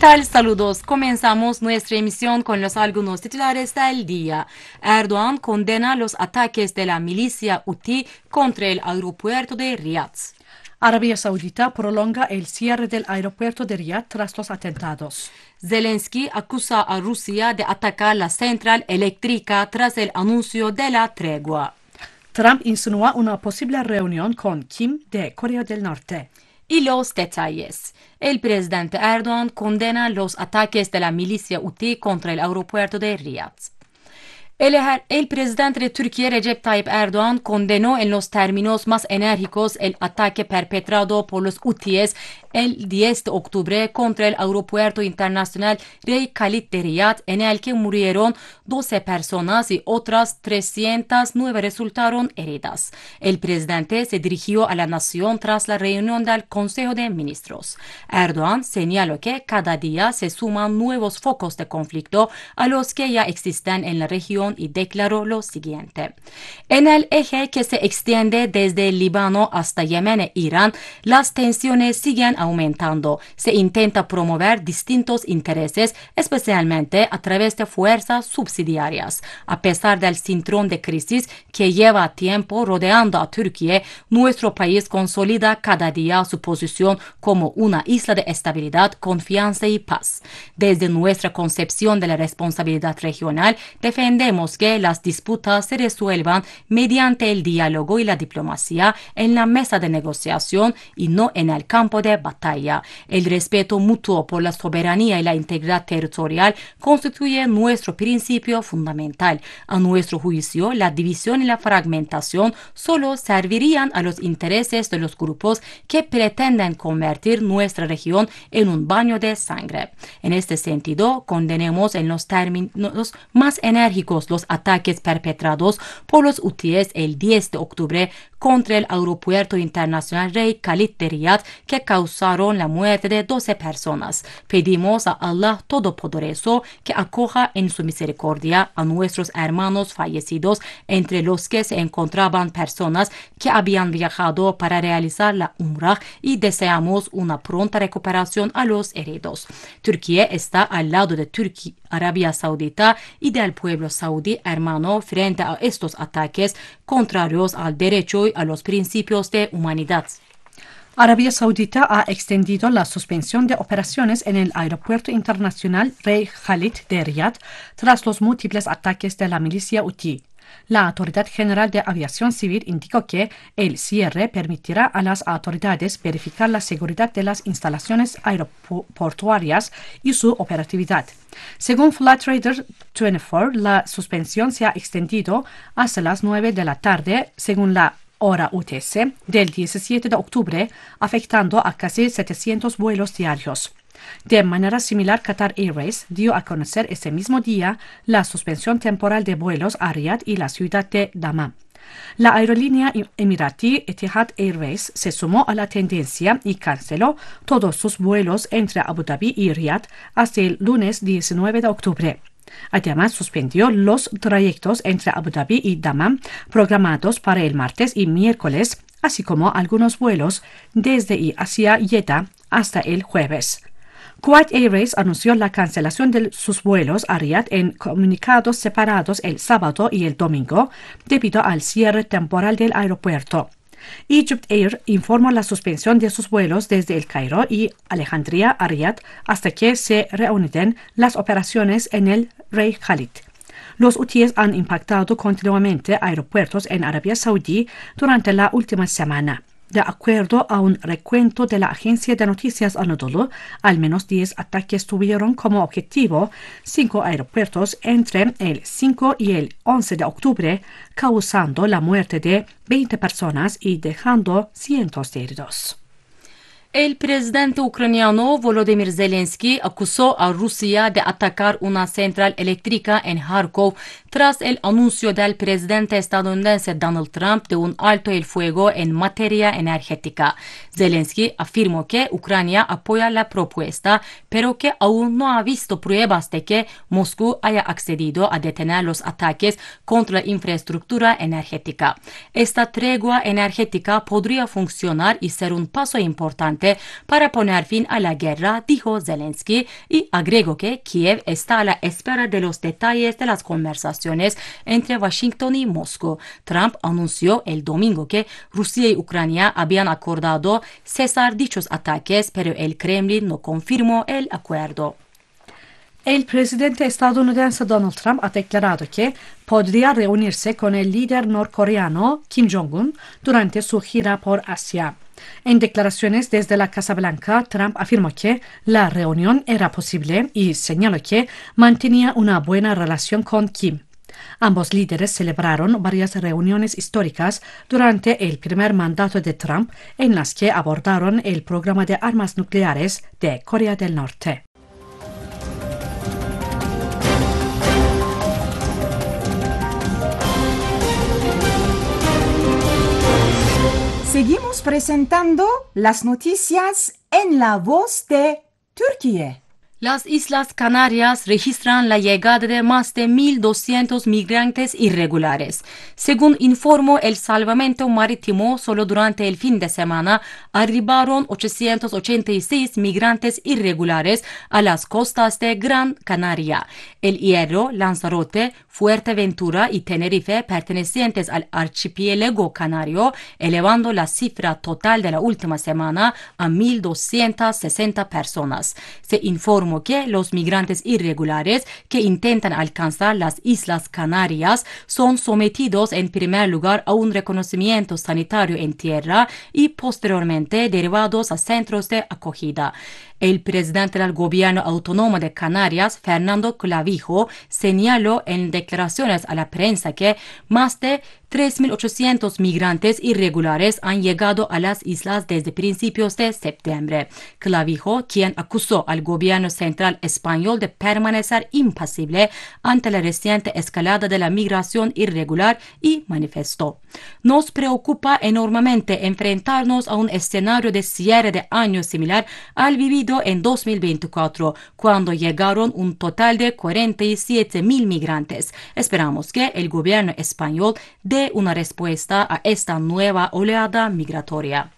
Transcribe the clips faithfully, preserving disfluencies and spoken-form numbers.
tal? Saludos. Comenzamos nuestra emisión con los algunos titulares del día. Erdogan condena los ataques de la milicia Houthi contra el aeropuerto de Riad. Arabia Saudita prolonga el cierre del aeropuerto de Riad tras los atentados. Zelensky acusa a Rusia de atacar la central eléctrica tras el anuncio de la tregua. Trump insinúa una posible reunión con Kim de Corea del Norte. Y los detalles. El presidente Erdogan condena los ataques de la milicia Houthi contra el aeropuerto de Riad. El, el presidente de Turquía, Recep Tayyip Erdogan, condenó en los términos más enérgicos el ataque perpetrado por los hutíes el diez de octubre contra el aeropuerto internacional Rey Khalid de Riad, en el que murieron doce personas y otras trescientas nueve resultaron heridas. El presidente se dirigió a la nación tras la reunión del Consejo de Ministros. Erdogan señaló que cada día se suman nuevos focos de conflicto a los que ya existen en la región y declaró lo siguiente. En el eje que se extiende desde el Líbano hasta Yemen e Irán, las tensiones siguen aumentando. Se intenta promover distintos intereses, especialmente a través de fuerzas subsidiarias. A pesar del cinturón de crisis que lleva tiempo rodeando a Turquía, nuestro país consolida cada día su posición como una isla de estabilidad, confianza y paz. Desde nuestra concepción de la responsabilidad regional, defendemos que las disputas se resuelvan mediante el diálogo y la diplomacia en la mesa de negociación y no en el campo de batalla. El respeto mutuo por la soberanía y la integridad territorial constituye nuestro principio fundamental. A nuestro juicio, la división y la fragmentación solo servirían a los intereses de los grupos que pretenden convertir nuestra región en un baño de sangre. En este sentido, condenemos en los términos más enérgicos los ataques perpetrados por los hutíes el diez de octubre contra el aeropuerto internacional Rey Khalid de Riad, que causaron la muerte de doce personas. Pedimos a Allah Todopoderoso que acoja en su misericordia a nuestros hermanos fallecidos, entre los que se encontraban personas que habían viajado para realizar la Umrah, y deseamos una pronta recuperación a los heridos. Turquía está al lado de Turquía, Arabia Saudita y del pueblo saudí hermano frente a estos ataques contrarios al derecho y a los principios de humanidad. Arabia Saudita ha extendido la suspensión de operaciones en el aeropuerto internacional Rey Khalid de Riad tras los múltiples ataques de la milicia Houthi. La Autoridad General de Aviación Civil indicó que el cierre permitirá a las autoridades verificar la seguridad de las instalaciones aeroportuarias y su operatividad. Según Flightradar veinticuatro, la suspensión se ha extendido hasta las nueve de la tarde, según la hora U T C, del diecisiete de octubre, afectando a casi setecientos vuelos diarios. De manera similar, Qatar Airways dio a conocer ese mismo día la suspensión temporal de vuelos a Riad y la ciudad de Dammam. La aerolínea emiratí Etihad Airways se sumó a la tendencia y canceló todos sus vuelos entre Abu Dhabi y Riad hasta el lunes diecinueve de octubre. Además, suspendió los trayectos entre Abu Dhabi y Dammam programados para el martes y miércoles, así como algunos vuelos desde y hacia Jeddah hasta el jueves. Kuwait Airways anunció la cancelación de sus vuelos a Riad en comunicados separados el sábado y el domingo debido al cierre temporal del aeropuerto. Egypt Air informó la suspensión de sus vuelos desde El Cairo y Alejandría a Riad hasta que se reanuden las operaciones en el Rey Khalid. Los hutíes han impactado continuamente aeropuertos en Arabia Saudí durante la última semana. De acuerdo a un recuento de la agencia de noticias Anadolu, al menos diez ataques tuvieron como objetivo cinco aeropuertos entre el cinco y el once de octubre, causando la muerte de veinte personas y dejando cientos de heridos. El presidente ucraniano Volodymyr Zelensky acusó a Rusia de atacar una central eléctrica en Kharkov tras el anuncio del presidente estadounidense Donald Trump de un alto el fuego en materia energética. Zelensky afirmó que Ucrania apoya la propuesta, pero que aún no ha visto pruebas de que Moscú haya accedido a detener los ataques contra la infraestructura energética. Esta tregua energética podría funcionar y ser un paso importante urgente para poner fin a la guerra, dijo Zelensky, y agregó que Kiev está a la espera de los detalles de las conversaciones entre Washington y Moscú. Trump anunció el domingo que Rusia y Ucrania habían acordado cesar dichos ataques, pero el Kremlin no confirmó el acuerdo. El presidente estadounidense Donald Trump ha declarado que podría reunirse con el líder norcoreano Kim Jong-un durante su gira por Asia. En declaraciones desde la Casa Blanca, Trump afirmó que la reunión era posible y señaló que mantenía una buena relación con Kim. Ambos líderes celebraron varias reuniones históricas durante el primer mandato de Trump en las que abordaron el programa de armas nucleares de Corea del Norte. Seguimos presentando las noticias en la voz de Turquía. Las Islas Canarias registran la llegada de más de mil doscientos migrantes irregulares. Según informó el Salvamento Marítimo, solo durante el fin de semana arribaron ochocientos ochenta y seis migrantes irregulares a las costas de Gran Canaria. El Hierro, Lanzarote, Fuerteventura y Tenerife pertenecientes al archipiélago canario, elevando la cifra total de la última semana a mil doscientas sesenta personas. Se informó que los migrantes irregulares que intentan alcanzar las Islas Canarias son sometidos en primer lugar a un reconocimiento sanitario en tierra y posteriormente derivados a centros de acogida. El presidente del gobierno autónomo de Canarias, Fernando Clavijo, señaló en declaraciones a la prensa que más de tres mil ochocientos migrantes irregulares han llegado a las islas desde principios de septiembre. Clavijo, quien acusó al gobierno central español de permanecer impasible ante la reciente escalada de la migración irregular, y manifestó: "Nos preocupa enormemente enfrentarnos a un escenario de cierre de año similar al vivido en dos mil veinticuatro, cuando llegaron un total de cuarenta y siete mil migrantes. Esperamos que el gobierno español dé una respuesta a esta nueva oleada migratoria".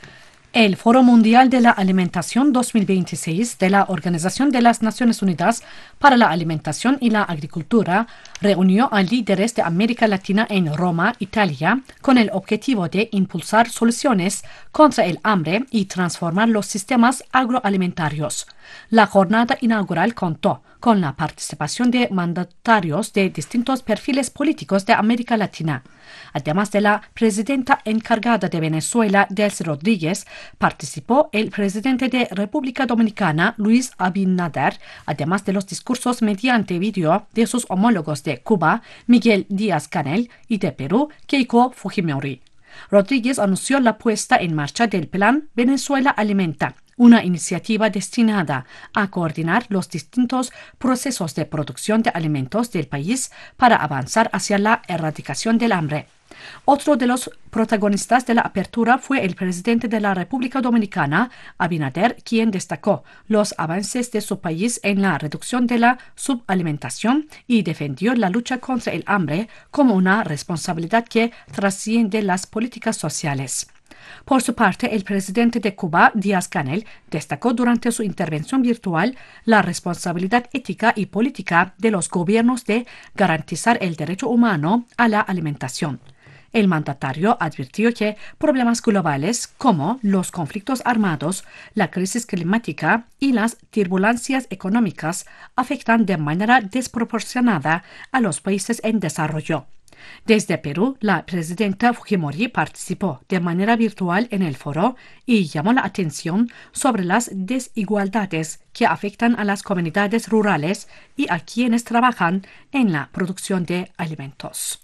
El Foro Mundial de la Alimentación dos mil veintiséis de la Organización de las Naciones Unidas para la Alimentación y la Agricultura reunió a líderes de América Latina en Roma, Italia, con el objetivo de impulsar soluciones contra el hambre y transformar los sistemas agroalimentarios. La jornada inaugural contó con la participación de mandatarios de distintos perfiles políticos de América Latina. Además de la presidenta encargada de Venezuela, Delcy Rodríguez, participó el presidente de República Dominicana, Luis Abinader, además de los discursos mediante video de sus homólogos de Cuba, Miguel Díaz-Canel, y de Perú, Keiko Fujimori. Rodríguez anunció la puesta en marcha del Plan Venezuela Alimenta, una iniciativa destinada a coordinar los distintos procesos de producción de alimentos del país para avanzar hacia la erradicación del hambre. Otro de los protagonistas de la apertura fue el presidente de la República Dominicana, Abinader, quien destacó los avances de su país en la reducción de la subalimentación y defendió la lucha contra el hambre como una responsabilidad que trasciende las políticas sociales. Por su parte, el presidente de Cuba, Díaz-Canel, destacó durante su intervención virtual la responsabilidad ética y política de los gobiernos de garantizar el derecho humano a la alimentación. El mandatario advirtió que problemas globales como los conflictos armados, la crisis climática y las turbulencias económicas afectan de manera desproporcionada a los países en desarrollo. Desde Perú, la presidenta Fujimori participó de manera virtual en el foro y llamó la atención sobre las desigualdades que afectan a las comunidades rurales y a quienes trabajan en la producción de alimentos.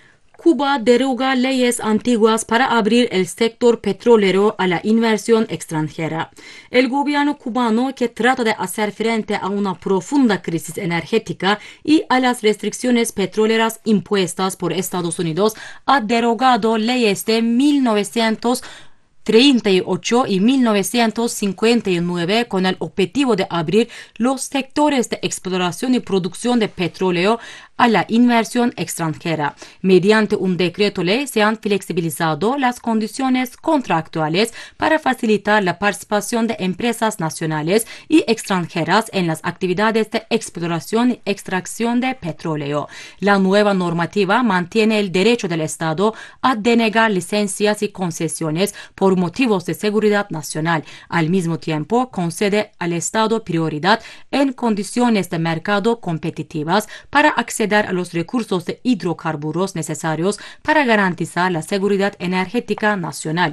Cuba deroga leyes antiguas para abrir el sector petrolero a la inversión extranjera. El gobierno cubano, que trata de hacer frente a una profunda crisis energética y a las restricciones petroleras impuestas por Estados Unidos, ha derogado leyes de mil novecientos treinta y ocho y mil novecientos cincuenta y nueve con el objetivo de abrir los sectores de exploración y producción de petróleo a la inversión extranjera. Mediante un decreto ley se han flexibilizado las condiciones contractuales para facilitar la participación de empresas nacionales y extranjeras en las actividades de exploración y extracción de petróleo. La nueva normativa mantiene el derecho del Estado a denegar licencias y concesiones por motivos de seguridad nacional. Al mismo tiempo, concede al Estado prioridad en condiciones de mercado competitivas para acceder a los recursos de hidrocarburos necesarios para garantizar la seguridad energética nacional.